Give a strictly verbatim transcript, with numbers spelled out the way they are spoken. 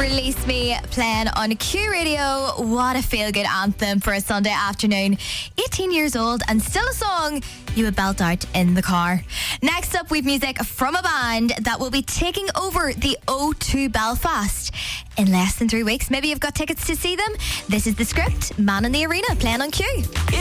Release Me playing on Q Radio. What a feel-good anthem for a Sunday afternoon. eighteen years old and still a song you would belt out in the car. Next up, we've music from a band that will be taking over the O two Belfast in less than three weeks. Maybe you've got tickets to see them. This is The Script, Man in the Arena, playing on Q.